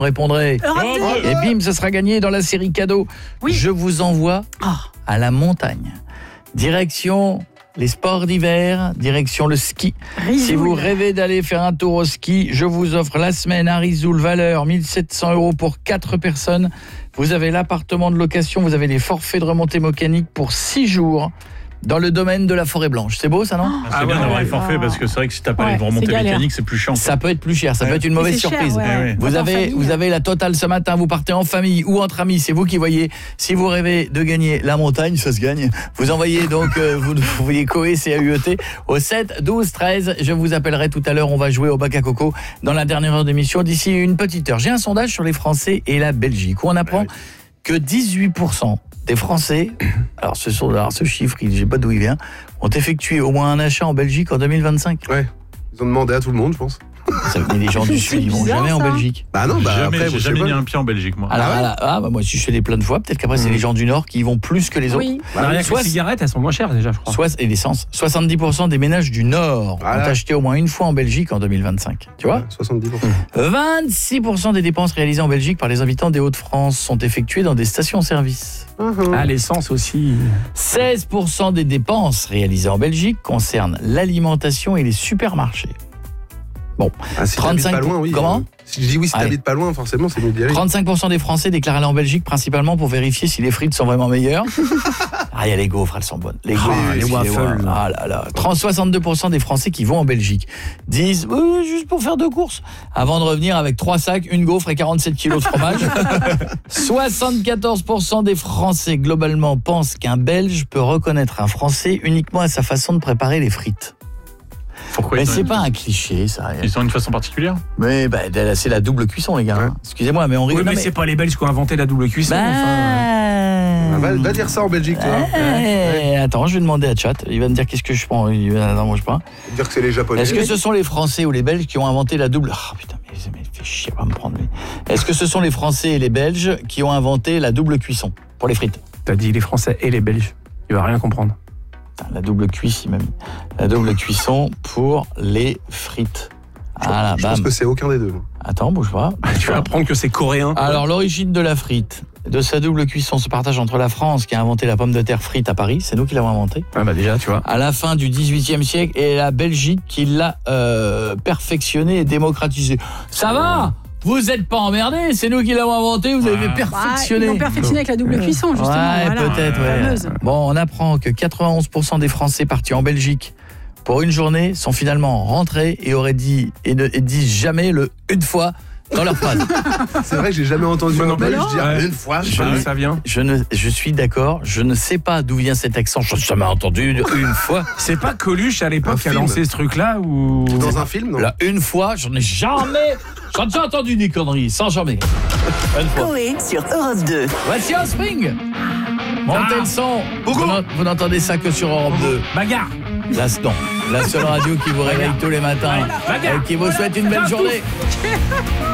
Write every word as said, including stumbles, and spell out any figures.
répondrez. Oh, et bim, ce sera gagné dans la série cadeau. Oui. Je vous envoie Oh. à la montagne. Direction les sports d'hiver, direction le ski. Rizoul. Si vous rêvez d'aller faire un tour au ski, je vous offre la semaine à Rizoul, valeur mille sept cents euros pour quatre personnes. Vous avez l'appartement de location, vous avez les forfaits de remontée mécanique pour six jours. Dans le domaine de la forêt blanche. C'est beau ça, non ? Ah, c'est Ah bien ouais, d'avoir ouais. les forfaits parce que c'est vrai que si t'as pas Ouais, les remontées c'est galère. mécaniques, c'est plus chiant. Ça peut être plus cher, ça peut Ouais. être une mauvaise Et c'est cher, surprise. ouais. Eh oui. Vous Quand en avez famille, vous hein. avez la totale ce matin, vous partez en famille ou entre amis, c'est vous qui voyez. Si vous rêvez de gagner la montagne, ça se gagne. Vous envoyez donc euh, vous vous voyez Coé C A U E T au sept douze treize. Je vous appellerai tout à l'heure, on va jouer au bac à coco dans la dernière heure d'émission d'ici une petite heure. J'ai un sondage sur les Français et la Belgique où on apprend que dix-huit pour cent des Français, alors ce sont alors ce chiffre, je sais pas d'où il vient, ont effectué au moins un achat en Belgique en deux mille vingt-cinq. Ouais. Ils ont demandé à tout le monde, je pense. Ça, mais les gens du C'est Sud, ils vont bizarre, jamais en ça. Belgique. Bah non, bah jamais, après, j'ai je sais jamais pas. mis un pied en Belgique, moi. Alors, Ah ouais voilà, ah, bah moi, si je suis allé plein de fois, peut-être qu'après, c'est Mmh. les gens du Nord qui y vont plus que les autres. Oui. Bah, Rien que soit- les cigarettes, elles sont moins chères déjà, je crois. Soit, et l'essence. soixante-dix pour cent des ménages du Nord Voilà. ont acheté au moins une fois en Belgique en deux mille vingt-cinq. Tu vois ? Ouais, soixante-dix pour cent. vingt-six pour cent des dépenses réalisées en Belgique par les habitants des Hauts-de-France sont effectuées dans des stations-service. Ah, l'essence aussi. seize pour cent des dépenses réalisées en Belgique concernent l'alimentation et les supermarchés. Bon, Ah, si trente-cinq t'habites pas loin, oui. Comment euh, Si je dis oui, si Allez. t'habites pas loin, forcément, c'est mieux d'y aller. trente-cinq pour cent des Français déclarent aller en Belgique principalement pour vérifier si les frites sont vraiment meilleures. Ah, il y a les gaufres, elles sont bonnes. Les gaufres, Ah, les les waffles. Ah là là. trente, soixante-deux pour cent des Français qui vont en Belgique disent oui, juste pour faire deux courses avant de revenir avec trois sacs, une gaufre et quarante-sept kilos de fromage. soixante-quatorze pour cent des Français globalement pensent qu'un Belge peut reconnaître un Français uniquement à sa façon de préparer les frites. Pourquoi Mais ils, c'est sont... pas un cliché ça. ils ont une façon particulière? Mais bah, c'est la double cuisson les gars. Ouais. hein. Excusez-moi mais on Oui, rigole. mais Non, c'est pas les Belges qui ont inventé la double cuisson. Bah, enfin. Ah, va, va dire ça en Belgique, toi. Eh, attends, je vais demander à Chat. Il va me dire qu'est-ce que je prends. Il va non, moi je pas. Dire que c'est les Japonais. Est-ce que ce sont les Français ou les Belges qui ont inventé la double Ah putain, mais il me fait chier à pas me prendre lui. Est-ce que ce sont les Français et les Belges qui ont inventé la double cuisson pour les frites? T'as dit les Français et les Belges. Il va rien comprendre. Putain, la double cuisse, il m'a mis. La double cuisson pour les frites. Ah là, Je pense bam. que c'est aucun des deux. moi. Attends, bouge pas. Tu vas apprendre que c'est coréen. Alors, l'origine de la frite, de sa double cuisson, se partage entre la France qui a inventé la pomme de terre frite à Paris, c'est nous qui l'avons inventée, Ah bah déjà, tu vois. à la fin du dix-huitième siècle, et la Belgique qui l'a euh, perfectionnée et démocratisée. Ça va ? Vous n'êtes pas emmerdés, c'est nous qui l'avons inventé, vous avez Ouais. perfectionné. Bah, ils l'ont perfectionné avec la double cuisson, justement. Ouais, voilà. peut-être, La ouais. fameuse. Bon, on apprend que quatre-vingt-onze pour cent des Français partis en Belgique pour une journée sont finalement rentrés et auraient dit et ne et disent jamais le une fois dans leur phrase. C'est vrai que j'ai jamais entendu Moi un non plus. Belge dire Ouais. une fois. Je sais pas d'où ça vient. Je ne je suis d'accord, je ne sais pas d'où vient cet accent, je n'ai jamais entendu une fois. C'est pas Coluche à Un l'époque qui a film. lancé ce truc-là ou Dans un film, non? Là, une fois, j'en ai jamais j'en ai déjà entendu des conneries, sans jamais. Une fois. Coé sur Europe deux. Voici un spring. Montez Ah. le son. Vous n'en- vous n'entendez ça que sur Europe deux. bagarre. La, non, la seule radio qui vous réveille tous les matins Bagarre. et qui vous souhaite une belle journée.